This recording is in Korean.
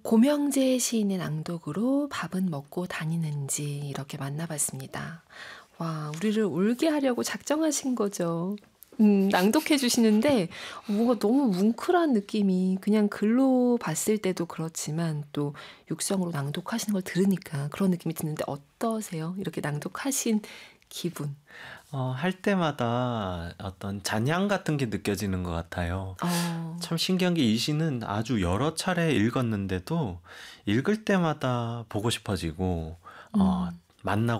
고명재 시인의 낭독으로 밥은 먹고 다니는지 이렇게 만나봤습니다. 와, 우리를 울게 하려고 작정하신 거죠. 낭독해 주시는데 뭔가 너무 뭉클한 느낌이 그냥 글로 봤을 때도 그렇지만 또 육성으로 낭독하시는 걸 들으니까 그런 느낌이 드는데 어떠세요? 이렇게 낭독하신 기분. 할 때마다 어떤 잔향 같은 게 느껴지는 것 같아요. 참 신기한 게 이 시는 아주 여러 차례 읽었는데도 읽을 때마다 보고 싶어지고, 음. 만나고